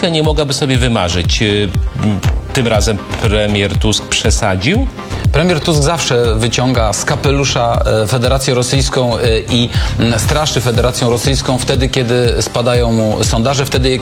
Polska nie mogłaby sobie wymarzyć. Tym razem premier Tusk przesadził? Premier Tusk zawsze wyciąga z kapelusza Federację Rosyjską i straszy Federacją Rosyjską wtedy, kiedy spadają mu sondaże, wtedy,